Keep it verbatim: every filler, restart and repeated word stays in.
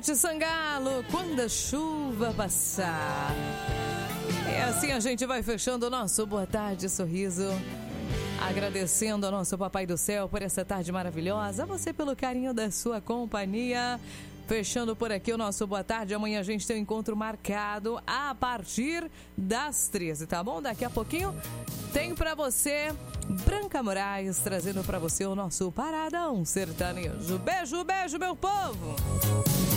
Ivete Sangalo, quando a chuva passar. E assim a gente vai fechando o nosso Boa Tarde Sorriso. Agradecendo ao nosso Papai do Céu por essa tarde maravilhosa. A você pelo carinho da sua companhia. Fechando por aqui o nosso Boa Tarde. Amanhã a gente tem um encontro marcado a partir das treze, tá bom? Daqui a pouquinho tem pra você Branca Moraes trazendo pra você o nosso Paradão Sertanejo. Beijo, beijo, meu povo!